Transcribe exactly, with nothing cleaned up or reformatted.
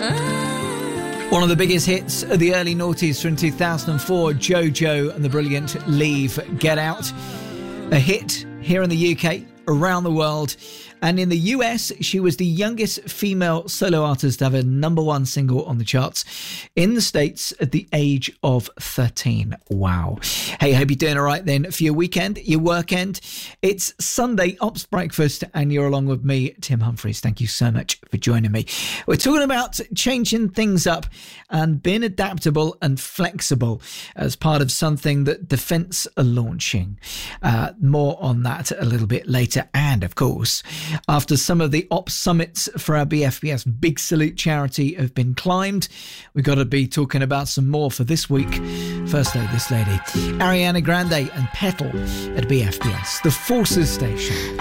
One of the biggest hits of the early noughties from two thousand four, JoJo and the brilliant Leave, Get Out. A hit here in the U K, around the world. And in the U S, she was the youngest female solo artist to have a number one single on the charts in the States at the age of thirteen. Wow. Hey, hope you're doing all right then for your weekend, your work end. It's Sunday Ops Breakfast, and you're along with me, Tim Humphries. Thank you so much for joining me. We're talking about changing things up and being adaptable and flexible as part of something that Defence are launching. Uh, more on that a little bit later. And of course, after some of the ops summits for our B F B S Big Salute charity have been climbed, we've got to be talking about some more for this week. First though, this lady, Ariana Grande and Petal at B F B S, the Forces Station.